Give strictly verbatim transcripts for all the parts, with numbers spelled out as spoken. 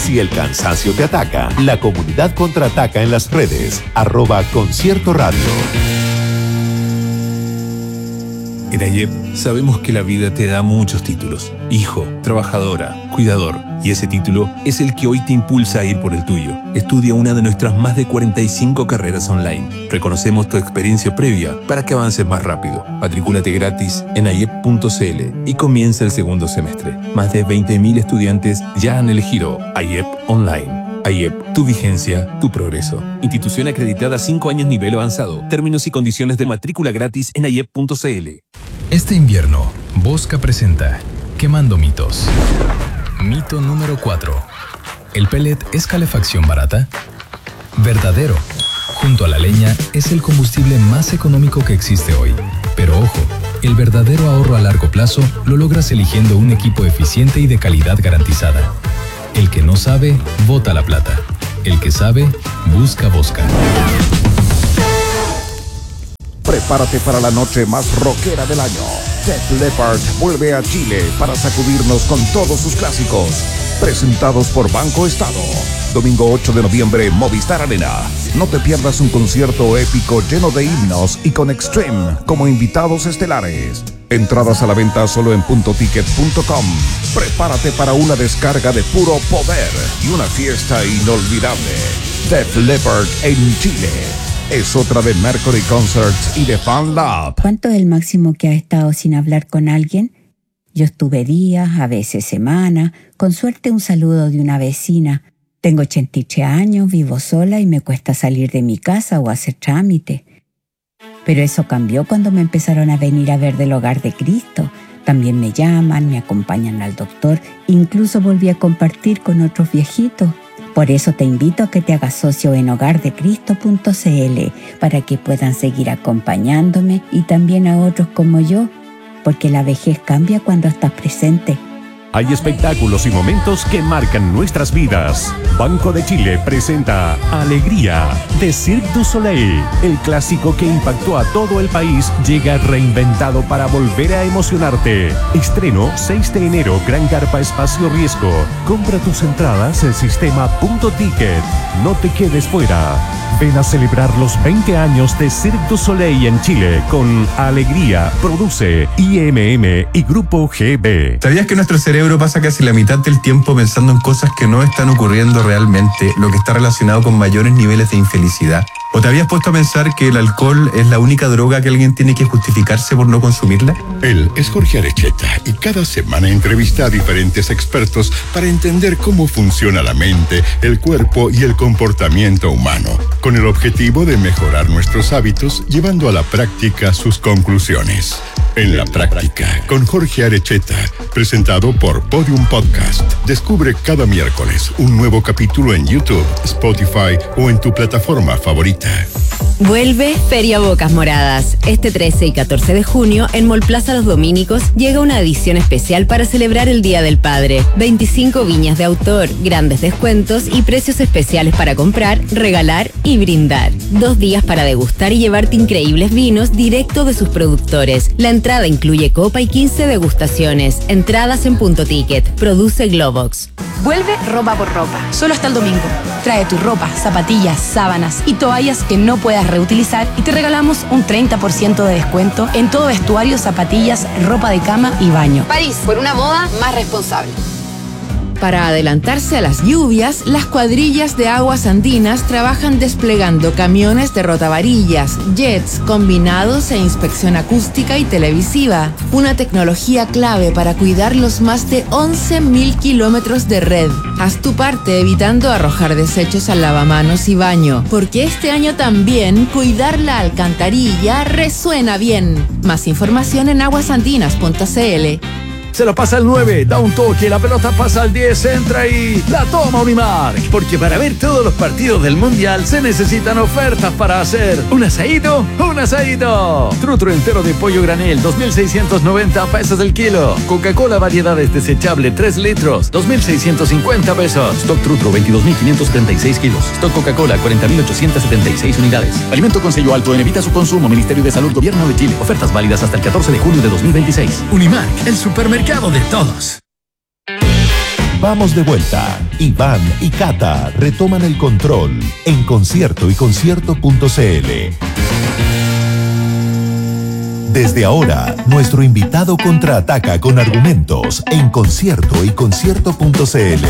Si el cansancio te ataca, la comunidad contraataca en las redes. Arroba Concierto Radio. En A Y E P sabemos que la vida te da muchos títulos. Hijo, trabajadora, cuidador. Y ese título es el que hoy te impulsa a ir por el tuyo. Estudia una de nuestras más de cuarenta y cinco carreras online. Reconocemos tu experiencia previa para que avances más rápido. Matricúlate gratis en ayep punto cl y comienza el segundo semestre. Más de veinte mil estudiantes ya han elegido A Y E P Online. A Y E P, tu vigencia, tu progreso. Institución acreditada cinco años nivel avanzado. Términos y condiciones de matrícula gratis en ayep punto cl. Este invierno, Bosca presenta Quemando mitos. Mito número cuatro. ¿El pellet es calefacción barata? Verdadero. Junto a la leña, es el combustible más económico que existe hoy. Pero ojo, el verdadero ahorro a largo plazo lo logras eligiendo un equipo eficiente y de calidad garantizada. El que no sabe, bota la plata. El que sabe, busca Bosca. Prepárate para la noche más rockera del año. Def Leppard vuelve a Chile para sacudirnos con todos sus clásicos. Presentados por Banco Estado. Domingo ocho de noviembre, Movistar Arena. No te pierdas un concierto épico lleno de himnos y con Extreme como invitados estelares. Entradas a la venta solo en punto ticket punto com. Prepárate para una descarga de puro poder y una fiesta inolvidable. Def Leppard en Chile. Es otra de Mercury Concerts y de Fan Lab. ¿Cuánto es el máximo que has estado sin hablar con alguien? Yo estuve días, a veces semanas, con suerte un saludo de una vecina. Tengo ochenta y tres años, vivo sola y me cuesta salir de mi casa o hacer trámite. Pero eso cambió cuando me empezaron a venir a ver del Hogar de Cristo. También me llaman, me acompañan al doctor, incluso volví a compartir con otros viejitos. Por eso te invito a que te hagas socio en hogar de cristo punto cl para que puedan seguir acompañándome y también a otros como yo, porque la vejez cambia cuando estás presente. Hay espectáculos y momentos que marcan nuestras vidas. Banco de Chile presenta Alegría de Cirque du Soleil. El clásico que impactó a todo el país llega reinventado para volver a emocionarte. Estreno seis de enero, Gran Carpa Espacio Riesgo. Compra tus entradas en sistema punto ticket. No te quedes fuera. Ven a celebrar los veinte años de Cirque du Soleil en Chile con Alegría. Produce I M M y Grupo G B. ¿Sabías que nuestro cerebro pasa casi la mitad del tiempo pensando en cosas que no están ocurriendo realmente, lo que está relacionado con mayores niveles de infelicidad? ¿O te habías puesto a pensar que el alcohol es la única droga que alguien tiene que justificarse por no consumirla? Él es Jorge Arecheta y cada semana entrevista a diferentes expertos para entender cómo funciona la mente, el cuerpo y el comportamiento humano, con el objetivo de mejorar nuestros hábitos llevando a la práctica sus conclusiones. En la práctica, con Jorge Arecheta, presentado por Podium Podcast. Descubre cada miércoles un nuevo capítulo en YouTube, Spotify o en tu plataforma favorita. Vuelve Feria Bocas Moradas. Este trece y catorce de junio, en Mall Plaza Los Dominicos, llega una edición especial para celebrar el Día del Padre. veinticinco viñas de autor, grandes descuentos y precios especiales para comprar, regalar y brindar. Dos días para degustar y llevarte increíbles vinos directo de sus productores. La entrada incluye copa y quince degustaciones. Entradas en Punto Ticket. Produce Globox. Vuelve Ropa por Ropa, solo hasta el domingo. Trae tu ropa, zapatillas, sábanas y toallas que no puedas reutilizar y te regalamos un treinta por ciento de descuento en todo vestuario, zapatillas, ropa de cama y baño. París, por una moda más responsable. Para adelantarse a las lluvias, las cuadrillas de aguas andinas trabajan desplegando camiones de rotavarillas, jets, combinados e inspección acústica y televisiva. Una tecnología clave para cuidar los más de once mil kilómetros de red. Haz tu parte evitando arrojar desechos al lavamanos y baño, porque este año también cuidar la alcantarilla resuena bien. Más información en aguasandinas punto cl. Se lo pasa al nueve, da un toque, la pelota pasa al diez, entra y la toma Unimark. Porque para ver todos los partidos del Mundial se necesitan ofertas para hacer un asadito, un asadito. Trutro entero de pollo granel, dos mil seiscientos noventa pesos el kilo. Coca-Cola variedades desechable, tres litros, dos mil seiscientos cincuenta pesos. Stock Trutro, veintidós mil quinientos treinta y seis kilos. Stock Coca-Cola, cuarenta mil ochocientos setenta y seis unidades. Alimento con sello alto en evita su consumo. Ministerio de Salud, Gobierno de Chile. Ofertas válidas hasta el catorce de junio de dos mil veintiséis. Unimark, el supermercado de todos. vamos de vuelta. Iván y Cata retoman el control en Concierto y Concierto punto c l. Desde ahora, nuestro invitado contraataca con argumentos en Concierto y Concierto punto c l.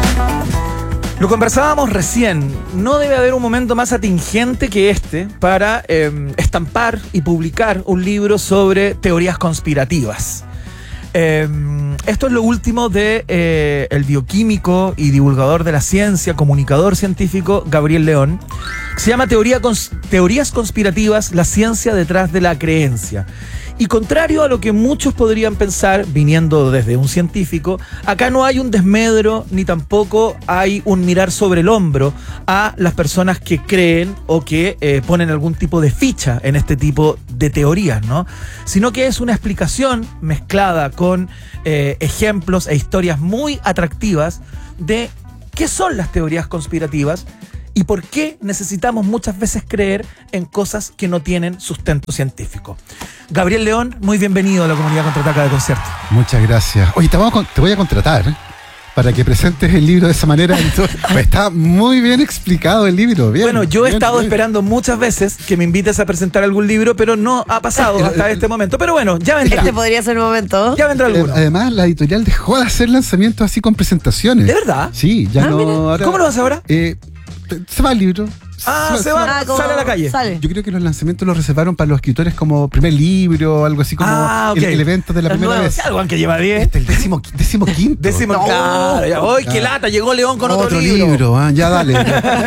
Lo conversábamos recién, no debe haber un momento más atingente que este para eh, estampar y publicar un libro sobre teorías conspirativas. Eh, esto es lo último de eh, el bioquímico y divulgador de la ciencia, comunicador científico Gabriel León. Se llama Teoría cons- Teorías conspirativas, la ciencia detrás de la creencia. Y contrario a lo que muchos podrían pensar, viniendo desde un científico, acá no hay un desmedro ni tampoco hay un mirar sobre el hombro a las personas que creen o que eh, ponen algún tipo de ficha en este tipo de teorías, ¿no? Sino que es una explicación mezclada con eh, ejemplos e historias muy atractivas de qué son las teorías conspirativas y por qué necesitamos muchas veces creer en cosas que no tienen sustento científico. Gabriel León, muy bienvenido a la comunidad Contraataca de Concierto. Muchas gracias. Oye, te, vamos a, te voy a contratar para que presentes el libro de esa manera. Entonces, está muy bien explicado el libro. Bien, bueno, yo he bien, estado bien. esperando muchas veces que me invites a presentar algún libro, pero no ha pasado hasta este momento. Pero bueno, ya vendrá. Este podría ser el momento. Ya vendrá alguno. Además, la editorial dejó de hacer lanzamientos así con presentaciones. ¿De verdad? Sí, ya ah, no. Mira. Ahora, ¿Cómo lo vas ahora? Eh, se va el libro. Ah, se va, ah, sale a la calle. Sale. Yo creo que los lanzamientos los reservaron para los escritores como primer libro, algo así como ah, okay. el, el evento de la los primera nuevos. vez. Algo que lleva diez. Este, el décimo, décimo quinto. Décimo no. Claro, ¡ay, qué lata! Llegó León con otro, otro libro. libro ah, ya dale.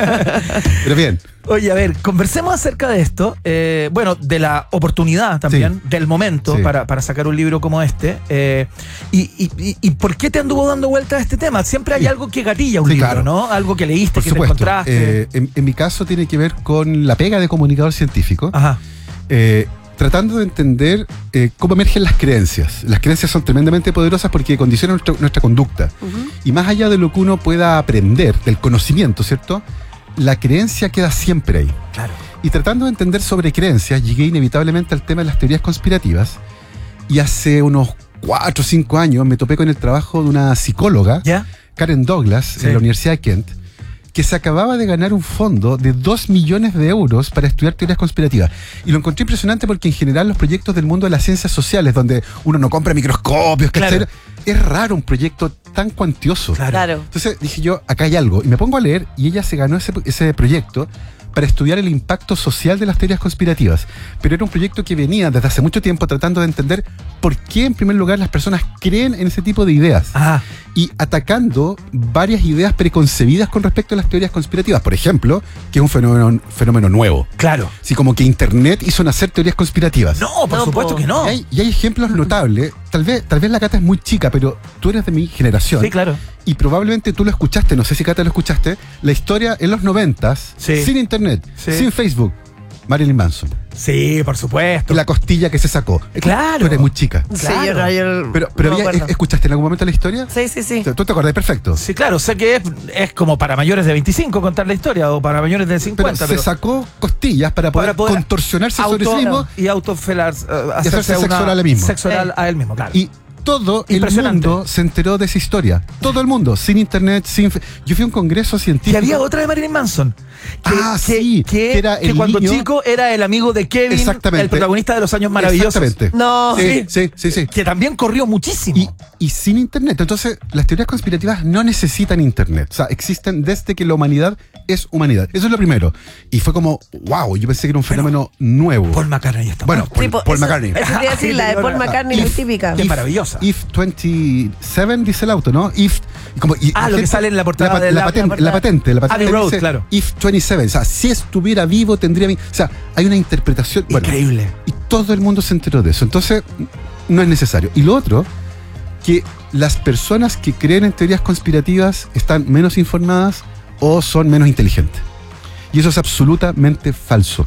Pero bien. Oye, a ver, conversemos acerca de esto. Eh, bueno, de la oportunidad también, sí. del momento sí. para, para sacar un libro como este. Eh, y, y, y por qué te anduvo dando vuelta a este tema? Siempre hay sí. algo que gatilla un sí, libro, claro. ¿no? Algo que leíste, por que supuesto. te encontraste. Eh, en, en mi caso tiene que ver con la pega de comunicador científico. Ajá. Eh, tratando de entender eh, cómo emergen las creencias. Las creencias son tremendamente poderosas porque condicionan nuestra, nuestra conducta. Uh-huh. Y más allá de lo que uno pueda aprender, del conocimiento, ¿cierto?, la creencia queda siempre ahí. Claro. Y tratando de entender sobre creencias, llegué inevitablemente al tema de las teorías conspirativas. Y hace unos cuatro o cinco años me topé con el trabajo de una psicóloga, ¿Ya? Karen Douglas, sí. en la Universidad de Kent, que se acababa de ganar un fondo de dos millones de euros para estudiar teorías conspirativas. Y lo encontré impresionante porque en general los proyectos del mundo de las ciencias sociales, donde uno no compra microscopios, claro. es raro un proyecto tan cuantioso. Claro. Entonces dije yo, acá hay algo. Y me pongo a leer y ella se ganó ese, ese proyecto para estudiar el impacto social de las teorías conspirativas. Pero era un proyecto que venía desde hace mucho tiempo tratando de entender por qué, en primer lugar, las personas creen en ese tipo de ideas. Ajá. Y atacando varias ideas preconcebidas con respecto a las teorías conspirativas. Por ejemplo, que es un fenómeno, fenómeno nuevo. Claro. Así como que Internet hizo nacer teorías conspirativas. No, por no, supuesto po. que no. Y hay, y hay ejemplos notables. Tal vez, tal vez la Cata es muy chica, pero tú eres de mi generación. Sí, claro. Y probablemente tú lo escuchaste, no sé si Cata lo escuchaste, la historia en los noventas, sí. sin internet, sí. sin Facebook, Marilyn Manson. Sí, por supuesto. Y la costilla que se sacó. Claro. Tú eres muy chica. Claro. Sí, yo, yo pero pero no había, ¿escuchaste en algún momento la historia? Sí, sí, sí. ¿Tú te acordás? Perfecto. Sí, claro. Sé que es, es como para mayores de veinticinco contar la historia o para mayores de cincuenta. Pero, pero se sacó costillas para poder, para poder contorsionarse auto, sobre sí mismo. Y autofelar, uh, y hacerse sexo oral a él mismo. Sexo oral a él mismo, claro. Y todo el mundo se enteró de esa historia. Todo el mundo, sin internet, sin... Fe... Yo fui a un congreso científico. Y había otra de Marilyn Manson. Que, ah, que, sí. Que, que, era que el cuando niño... chico era el amigo de Kevin, el protagonista de Los Años Maravillosos. Exactamente. No. Sí, sí, sí, sí. Que también corrió muchísimo. Y, y sin internet. Entonces, las teorías conspirativas no necesitan internet. O sea, existen desde que la humanidad es humanidad. Eso es lo primero. Y fue como, wow, yo pensé que era un fenómeno bueno, nuevo. Paul McCartney está Bueno, Paul, sí, Paul eso, McCartney. Eso quería decir, la de Paul McCartney, muy típica. Qué maravillosa. If veintisiete dice el auto, ¿no? If, como, y, ah, lo gente, que sale en la portada la, de la, la, patente, la, la patente. La patente Abbey Road, dice, claro. If veintisiete, o sea, si estuviera vivo tendría... O sea, hay una interpretación... Increíble. Bueno, y todo el mundo se enteró de eso. Entonces, no es necesario. Y lo otro, que las personas que creen en teorías conspirativas están menos informadas o son menos inteligentes. Y eso es absolutamente falso.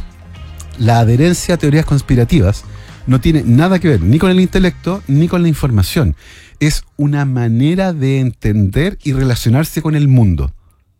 La adherencia a teorías conspirativas no tiene nada que ver ni con el intelecto ni con la información. Es una manera de entender y relacionarse con el mundo.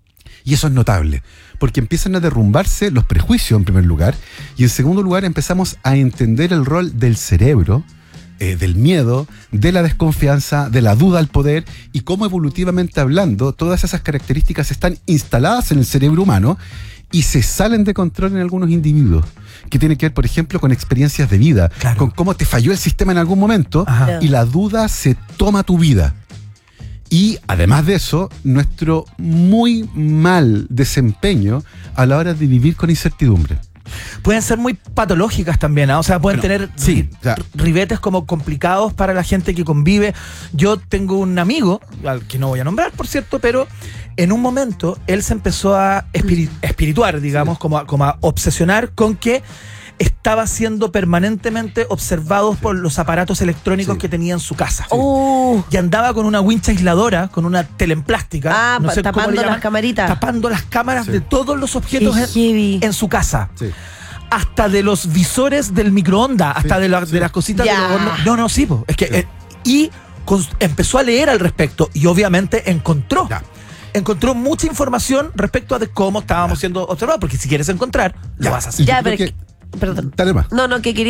Y eso es notable, porque empiezan a derrumbarse los prejuicios en primer lugar, y en segundo lugar empezamos a entender el rol del cerebro eh, del miedo, de la desconfianza, de la duda al poder, y cómo evolutivamente hablando, todas esas características están instaladas en el cerebro humano y se salen de control en algunos individuos, que tiene que ver, por ejemplo, con experiencias de vida, claro. con cómo te falló el sistema en algún momento. Ajá. Y la duda se toma tu vida. Y además de eso, nuestro muy mal desempeño a la hora de vivir con incertidumbre. Pueden ser muy patológicas también, ¿eh? O sea, pueden bueno, tener sí, o sea, ribetes como complicados para la gente que convive. Yo tengo un amigo, al que no voy a nombrar, por cierto, pero en un momento él se empezó a espiri- espirituar, digamos, sí. como, a, como a obsesionar con que estaba siendo permanentemente observado por los aparatos electrónicos sí. que tenía en su casa. Sí. Uh. Y andaba con una wincha aisladora, con una teleplástica. Ah, no sé tapando cómo le las camaritas. Tapando las cámaras sí. de todos los objetos en, en su casa. Sí. Hasta de los visores del microondas, hasta sí, de, la, sí. de las cositas ya. de los hornos. No, no, sí, po. Es que. Sí. Eh, y con, empezó a leer al respecto y obviamente encontró. Ya. Encontró mucha información respecto a de cómo estábamos ya. siendo observados. Porque si quieres encontrar, ya. lo vas a hacer. Ya, pero que, perdón. Dale más. No, no, que quería